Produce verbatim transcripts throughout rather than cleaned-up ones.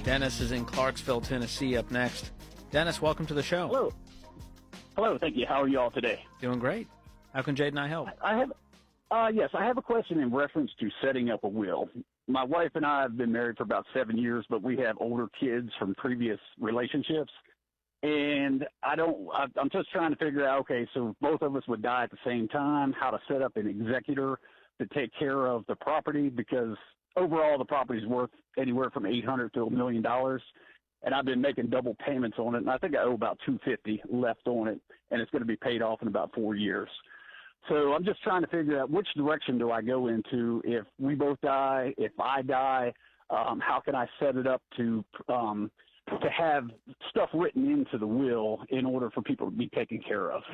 Dennis is in Clarksville, Tennessee, up next. Dennis, welcome to the show. Hello. Hello, thank you. How are you all today? Doing great. How can Jade and I help? I have, uh, yes, I have a question in reference to setting up a will. My wife and I have been married for about seven years, but we have older kids from previous relationships. And I don't, I, I'm just trying to figure out, okay, so if both of us would die at the same time, how to set up an executor to take care of the property, because overall the property is worth anywhere from eight hundred to a million dollars. And I've been making double payments on it, and I think I owe about two hundred fifty dollars left on it, and it's going to be paid off in about four years. So I'm just trying to figure out which direction do I go into if we both die, if I die, um, how can I set it up to um, to have stuff written into the will in order for people to be taken care of.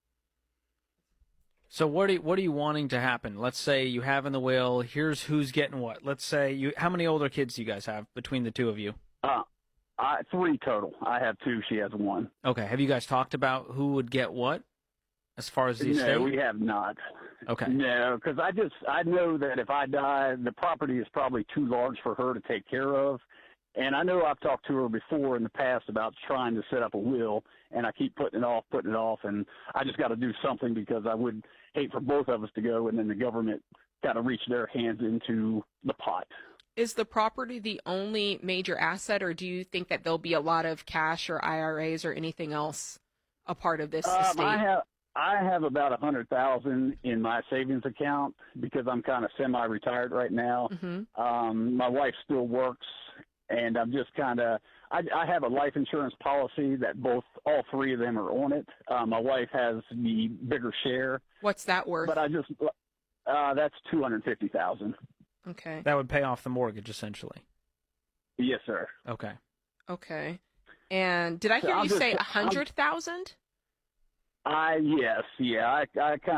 So what are you, what are you wanting to happen? Let's say you have in the will, here's who's getting what. Let's say you, how many older kids do you guys have between the two of you? Uh, I, three total. I have two. She has one. Okay. Have you guys talked about who would get what as far as the estate? No, we have not. Okay. No, because I just, I know that if I die, the property is probably too large for her to take care of. And I know I've talked to her before in the past about trying to set up a will, and I keep putting it off, putting it off, and I just got to do something because I would hate for both of us to go and then the government got to reach their hands into the pot. Is the property the only major asset, or do you think that there'll be a lot of cash or I R As or anything else a part of this um, estate? I have I have about a hundred thousand in my savings account because I'm kind of semi-retired right now. Mm-hmm. Um, my wife still works, and I'm just kind of I, I have a life insurance policy that both all three of them are on it. Uh, my wife has the bigger share. What's that worth? But I just uh, that's two hundred fifty thousand. Okay. That would pay off the mortgage, essentially. Yes, sir. Okay. Okay. And did I hear So you just, say a hundred thousand? I yes, yeah. I I kind